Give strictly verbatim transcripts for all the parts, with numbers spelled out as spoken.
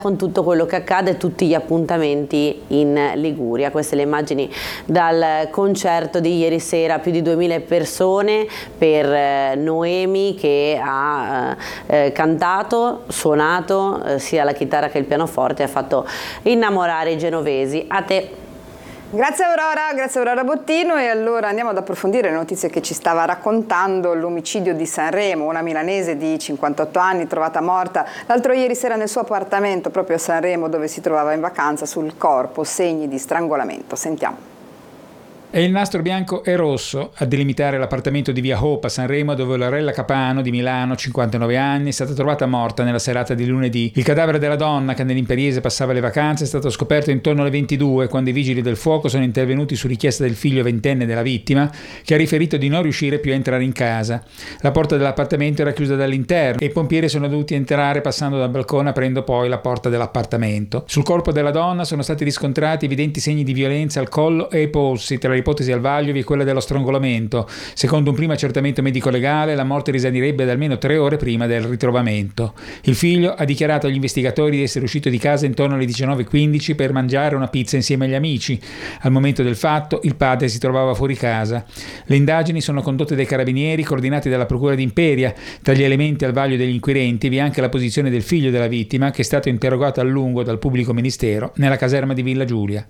con tutto quello che accade, tutti gli appuntamenti in Liguria. Queste le immagini dal concerto di ieri sera, più di duemila persone per eh, Noemi, che ha eh, cantato, suonato eh, sia la chitarra che il pianoforte, ha fatto innamorare i genovesi. A te. Grazie Aurora, grazie Aurora Bottino, e allora andiamo ad approfondire le notizie che ci stava raccontando. L'omicidio di Sanremo, una milanese di cinquantotto anni trovata morta l'altro ieri sera nel suo appartamento proprio a Sanremo, dove si trovava in vacanza. Sul corpo segni di strangolamento. Sentiamo. È il nastro bianco e rosso a delimitare l'appartamento di via Hope a Sanremo, dove Lorella Capano, di Milano, cinquantanove anni, è stata trovata morta nella serata di lunedì. Il cadavere della donna, che nell'imperiese passava le vacanze, è stato scoperto intorno alle ventidue, quando i vigili del fuoco sono intervenuti su richiesta del figlio ventenne della vittima, che ha riferito di non riuscire più a entrare in casa. La porta dell'appartamento era chiusa dall'interno e i pompieri sono dovuti entrare passando dal balcone, aprendo poi la porta dell'appartamento. Sul corpo della donna sono stati riscontrati evidenti segni di violenza al collo e ai polsi. Tra le ipotesi al vaglio vi è quella dello strangolamento. Secondo un primo accertamento medico-legale, la morte risalirebbe ad almeno tre ore prima del ritrovamento. Il figlio ha dichiarato agli investigatori di essere uscito di casa intorno alle diciannove e quindici per mangiare una pizza insieme agli amici. Al momento del fatto il padre si trovava fuori casa. Le indagini sono condotte dai carabinieri, coordinati dalla procura di Imperia. Tra gli elementi al vaglio degli inquirenti vi è anche la posizione del figlio della vittima, che è stato interrogato a lungo dal pubblico ministero nella caserma di Villa Giulia.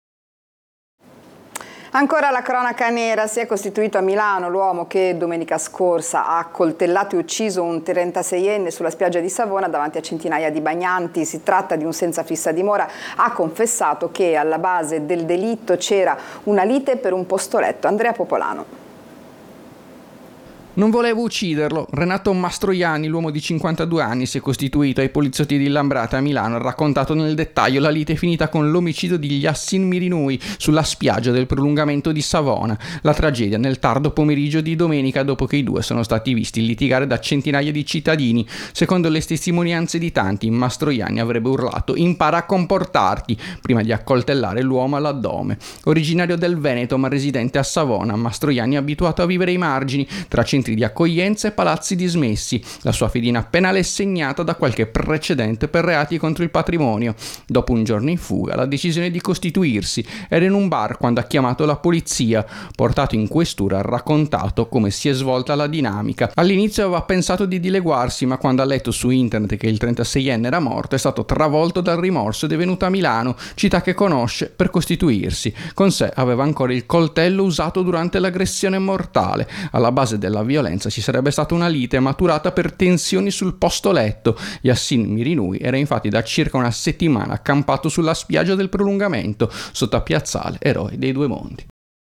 Ancora la cronaca nera. Si è costituito a Milano l'uomo che domenica scorsa ha accoltellato e ucciso un trentaseienne sulla spiaggia di Savona davanti a centinaia di bagnanti. Si tratta di un senza fissa dimora. Ha confessato che alla base del delitto c'era una lite per un posto letto. Andrea Popolano. Non volevo ucciderlo. Renato Mastroianni, l'uomo di cinquantadue anni, si è costituito ai poliziotti di Lambrate a Milano. Ha raccontato nel dettaglio la lite finita con l'omicidio di Yassin Mirinui sulla spiaggia del prolungamento di Savona. La tragedia nel tardo pomeriggio di domenica, dopo che i due sono stati visti litigare da centinaia di cittadini. Secondo le testimonianze di tanti, Mastroianni avrebbe urlato "impara a comportarti" prima di accoltellare l'uomo all'addome. Originario del Veneto ma residente a Savona, Mastroianni è abituato a vivere ai margini, tra centri di accoglienza e palazzi dismessi. La sua fedina penale è segnata da qualche precedente per reati contro il patrimonio. Dopo un giorno in fuga, la decisione di costituirsi. Era in un bar quando ha chiamato la polizia. Portato in questura, ha raccontato come si è svolta la dinamica. All'inizio aveva pensato di dileguarsi, ma quando ha letto su internet che il trentaseienne era morto è stato travolto dal rimorso ed è venuto a Milano, città che conosce, per costituirsi. Con sé aveva ancora il coltello usato durante l'aggressione mortale. Alla base della violenza ci sarebbe stata una lite maturata per tensioni sul posto letto. Yassin Mirinui era infatti da circa una settimana accampato sulla spiaggia del prolungamento, sotto a Piazzale, eroe dei due mondi.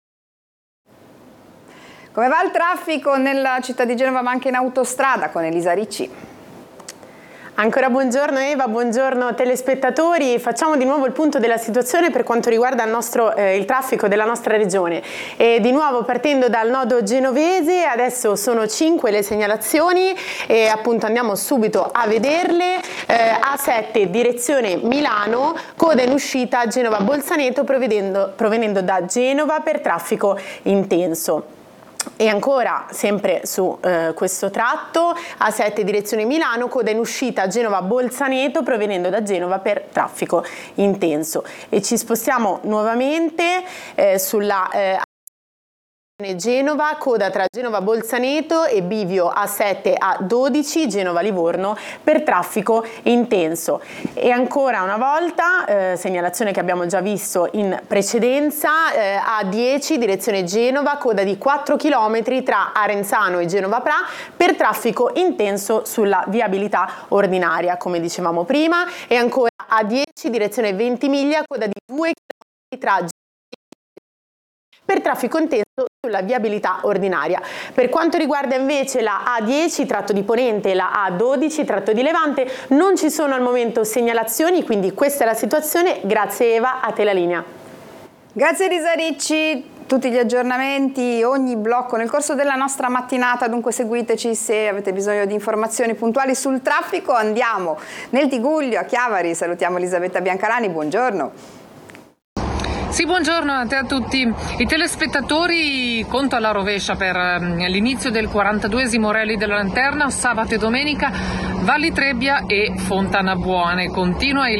Come va il traffico nella città di Genova ma anche in autostrada con Elisa Ricci? Ancora buongiorno Eva, buongiorno telespettatori. Facciamo di nuovo il punto della situazione per quanto riguarda il, nostro, eh, il traffico della nostra regione. E di nuovo partendo dal nodo genovese, adesso sono cinque le segnalazioni e appunto andiamo subito a vederle. Eh, A sette direzione Milano, coda in uscita Genova-Bolzaneto provenendo, provenendo da Genova per traffico intenso. E ancora sempre su eh, questo tratto, A sette direzione Milano, coda in uscita Genova-Bolzaneto provenendo da Genova per traffico intenso. E ci spostiamo nuovamente eh, sulla eh, Genova, coda tra Genova-Bolzaneto e bivio A sette A dodici Genova-Livorno per traffico intenso. E ancora una volta, eh, segnalazione che abbiamo già visto in precedenza, eh, A dieci direzione Genova, coda di quattro chilometri tra Arenzano e Genova Pra per traffico intenso sulla viabilità ordinaria, come dicevamo prima. E ancora A dieci direzione Ventimiglia, coda di due chilometri tra Genova per traffico intenso sulla viabilità ordinaria. Per quanto riguarda invece la A dieci tratto di Ponente e la A dodici tratto di Levante non ci sono al momento segnalazioni, quindi questa è la situazione. Grazie Eva, a te la linea. Grazie Elisa Ricci. Tutti gli aggiornamenti, ogni blocco nel corso della nostra mattinata, dunque seguiteci se avete bisogno di informazioni puntuali sul traffico. Andiamo nel Tigullio, a Chiavari, salutiamo Elisabetta Biancalani, buongiorno. Sì, buongiorno a te a tutti. I telespettatori, conto alla rovescia per l'inizio del quarantaduesimo Rally della Lanterna, sabato e domenica, Valli Trebbia e Fontanabuone. Continua il